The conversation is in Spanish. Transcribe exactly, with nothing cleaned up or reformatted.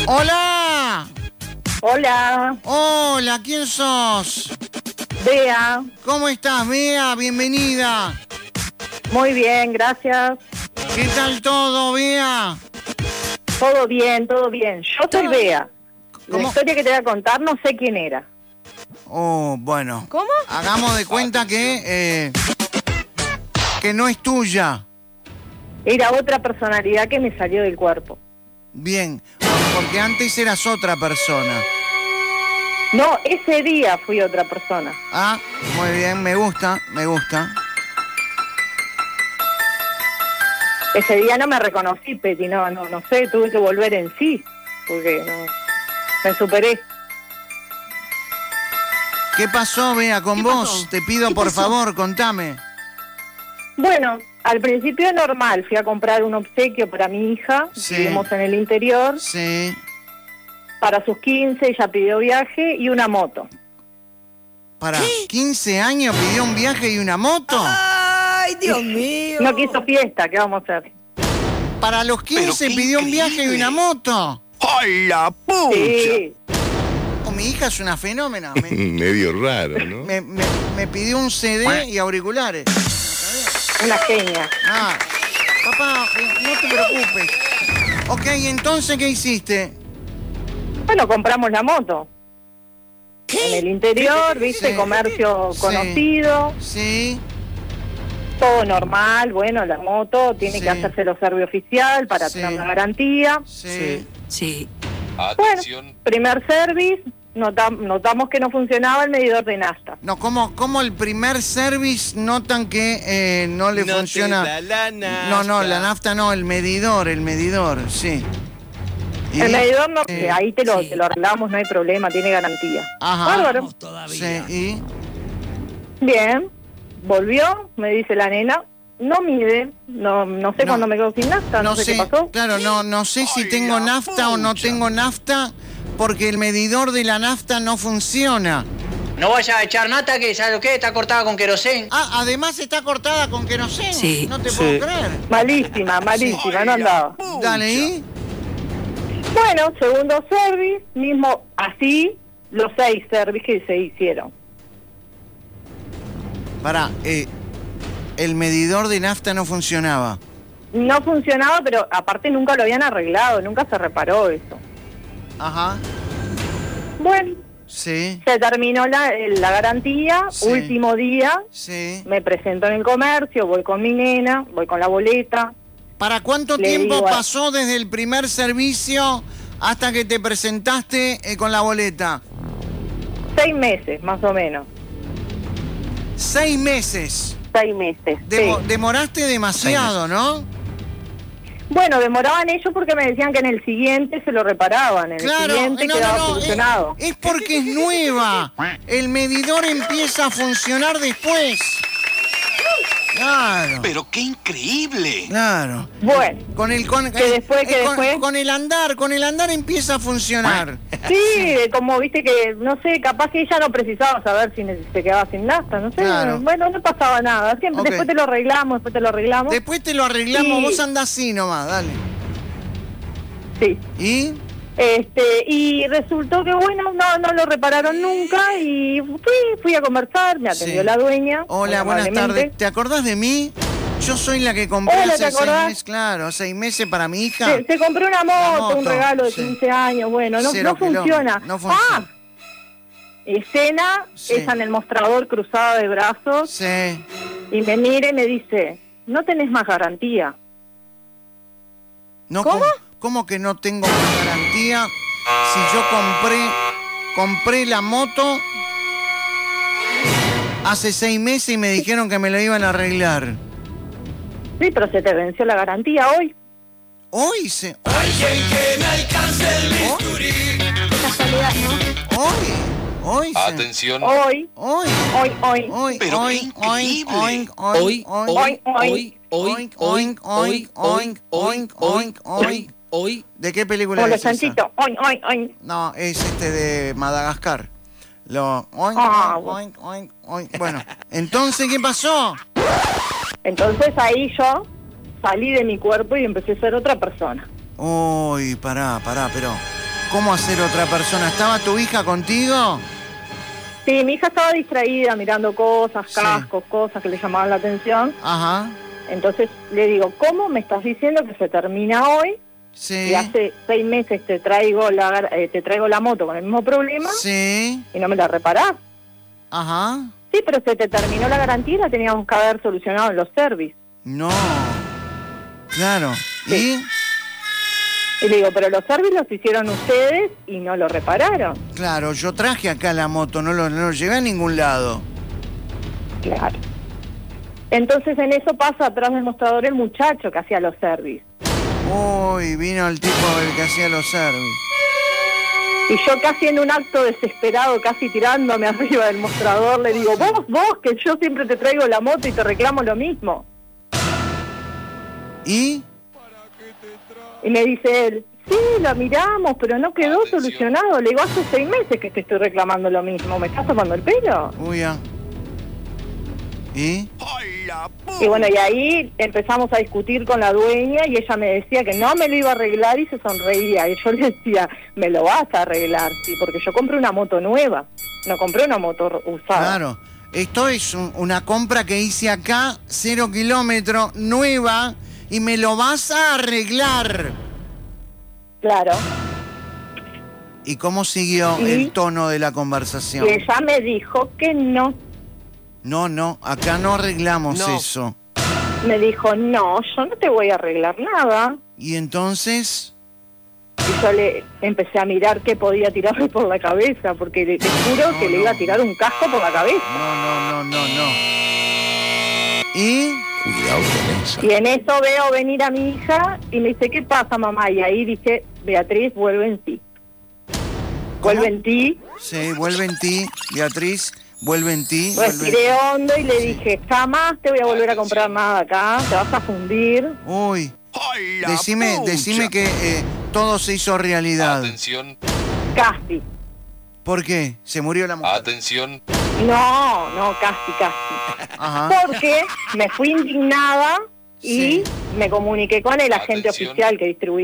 ¡Hola! Hola. Hola, ¿quién sos? Bea. ¿Cómo estás, Bea? Bienvenida. Muy bien, gracias. ¿Qué tal todo, Bea? Todo bien, todo bien. Yo soy Bea. La ¿Cómo? historia que te voy a contar no sé quién era. Oh, bueno. ¿Cómo? Hagamos de cuenta que, eh, que no es tuya. Era otra personalidad que me salió del cuerpo. Bien, porque antes eras otra persona. No, ese día fui otra persona. Ah, muy bien, me gusta, me gusta. Ese día no me reconocí, Peti, no, no, no sé, tuve que volver en sí, porque no, me superé. ¿Qué pasó, Bea, con ¿Qué vos? pasó? Te pido, ¿Qué por pasó? favor, contame. Bueno, al principio normal, fui a comprar un obsequio para mi hija, Sí. vivimos en el interior, Sí. para sus quince, ella pidió viaje y una moto. Para quince años pidió un viaje y una moto. ¡Ay, Dios mío! No quiso fiesta, ¿qué vamos a hacer? Para los quince Pero qué pidió un viaje y increíble. una moto. ¡Ay, la pucha! Sí, Oh, mi hija es una fenómena. Me, Medio raro, ¿no? me- me- me pidió un C D y auriculares. una genia. Ah, papá, eh, no te preocupes. Ok, entonces, ¿qué hiciste? Bueno, compramos la moto. En el interior, viste, Sí. comercio Sí. conocido, Sí, todo normal. Bueno, la moto tiene Sí. que hacerse lo servicio oficial para Sí. tener la garantía. sí. Sí. Bueno, primer service, nota- notamos que no funcionaba el medidor de nafta. No, ¿cómo, cómo el primer service notan que eh, no le No te funciona? da la nafta. No, no, la nafta no, el medidor, el medidor, sí. ¿Y? El medidor, no, Eh, ahí te lo, sí. te lo arreglamos, no hay problema, tiene garantía. Ajá. Bárbaro. Vamos todavía. Sí, ¿y? Bien, volvió, me dice la nena, no mide, no, no sé No. cuándo me quedo sin nafta, no, sé, qué pasó. Claro, no, no sé si tengo nafta o no tengo nafta porque el medidor de la nafta no funciona. No vayas a echar nata que ya lo que está cortada con querosén. Ah, además está cortada con queroseno. Sí. No te Sí. puedo creer. Malísima, malísima, no andaba. Dale, ¿y? Bueno, segundo service, mismo así, los seis service que se hicieron. Pará, eh, el medidor de nafta no funcionaba. No funcionaba, pero aparte nunca lo habían arreglado, nunca se reparó eso. Ajá, Bueno, sí, se terminó la, la garantía, Sí. último día, sí. me presento en el comercio, voy con mi nena, voy con la boleta. ¿Para cuánto Le tiempo digo a- pasó desde el primer servicio hasta que te presentaste eh, con la boleta? Seis meses, más o menos. Seis meses. Seis meses, Demo- sí. Demoraste demasiado, ¿no? Bueno, demoraban ellos porque me decían que en el siguiente se lo reparaban, en Claro, el siguiente no, quedaba no, no, solucionado. es, es porque es nueva. El medidor empieza a funcionar después. Claro, ¡Pero qué increíble! claro. Bueno, Con el con, ¿Que eh, después, que eh, con, después? con el andar, con el andar empieza a funcionar. sí, como viste que, no sé, capaz que ella no precisaba saber si ne- se quedaba sin nafta, no sé. Claro. Bueno, no pasaba nada. Siempre, Ok. Después te lo arreglamos, después te lo arreglamos. Después te lo arreglamos, Sí. vos andás así nomás, dale. Sí. ¿Y? Este, y resultó que, bueno, no, no lo repararon nunca y fui, fui a conversar, me atendió Sí. la dueña. Hola, muy buenas amablemente. tardes. ¿Te acordás de mí? Yo soy la que compré Hola, hace ¿te seis acordás? meses, claro, seis meses para mi hija. Se, se compró una moto, moto, un regalo de sí. quince años, bueno, no, Cero no funciona. kilómetros, no funciona. Ah, escena, Sí. ella en el mostrador cruzada de brazos Sí. y me mira y me dice, no tenés más garantía. No, ¿Cómo? ¿Cómo que no tengo más garantía si yo compré compré la moto hace seis meses y me dijeron que me la iban a arreglar? Sí, pero se te venció la garantía hoy. Hoy se... Casualidad, ¿no? Hoy, hoy se... Atención. Hoy, Hoy, hoy, hoy. hoy, Pero qué hoy, increíble. hoy, Hoy, hoy, hoy, hoy, hoy, hoy, hoy, hoy, hoy, hoy, hoy. ¿De qué película Como es los esa? chanchitos. Hoy, hoy, hoy. No, es este de Madagascar. Lo... oink, Ah, oink, oink, oink. Bueno, entonces, ¿qué pasó? Entonces ahí yo salí de mi cuerpo y empecé a ser otra persona. Uy, pará, pará, pero... ¿Cómo hacer otra persona? ¿Estaba tu hija contigo? Sí, mi hija estaba distraída mirando cosas, Sí. cascos, cosas que le llamaban la atención. Ajá. Entonces le digo, ¿cómo me estás diciendo que se termina hoy? Sí. Y hace seis meses te traigo la eh, te traigo la moto con el mismo problema Sí. y no me la reparás. Ajá. Sí, pero se te terminó la garantía y la teníamos que haber solucionado en los servicios. No. Claro. Sí. Y le digo, pero los servicios los hicieron ustedes y no lo repararon. ¿Y? Claro, yo traje acá la moto, no lo, no lo llevé a ningún lado. Claro. Entonces en eso pasa atrás del mostrador el muchacho que hacía los servicios. Uy, vino el tipo el que hacía los servicios. Y yo casi en un acto desesperado, casi tirándome arriba del mostrador, le digo, vos, vos, que yo siempre te traigo la moto y te reclamo lo mismo. ¿Y? Y me dice él, sí, lo miramos, pero no quedó solucionado. Le digo, hace seis meses que te estoy reclamando lo mismo. ¿Me estás tomando el pelo? Uy, ya. ¿Y? Y bueno, y ahí empezamos a discutir con la dueña y ella me decía que no me lo iba a arreglar y se sonreía. Y yo le decía, me lo vas a arreglar, sí, porque yo compré una moto nueva, no compré una moto usada. Claro. Esto es un- una compra que hice acá, cero kilómetros, nueva, y me lo vas a arreglar. Claro. ¿Y cómo siguió ¿Y? el tono de la conversación? Y ella me dijo que no. No, no, acá no arreglamos No. eso. Me dijo, no, yo no te voy a arreglar nada. Y entonces, Y yo le empecé a mirar qué podía tirarle por la cabeza, porque le, te juro No, que le no. iba a tirar un casco por la cabeza. no, no, no, no, no. ¿Y? Cuidado con esa. Y en eso veo venir a mi hija y me dice, ¿qué pasa, mamá? Y ahí dije, Beatriz, vuelve en sí. Vuelve en ti. Sí, vuelve en ti, Beatriz, vuelve en ti. vuelve en ti. Respiré hondo y le Sí. dije, jamás te voy a volver a comprar nada acá, te vas a fundir. Uy, ¡Ay, la decime, pucha! decime que eh, todo se hizo realidad. Atención, Casi. ¿Por qué? ¿Se murió la mujer? atención, No, no, casi, casi. Ajá. Porque me fui indignada y Sí. me comuniqué con el agente Atención. oficial que distribuía